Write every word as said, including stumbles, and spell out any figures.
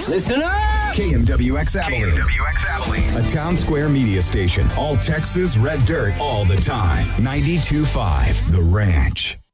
Listen up! K M W X Abilene. K M W X Abilene. A Town Square media station. All Texas, red dirt, all the time. ninety-two point five The Ranch.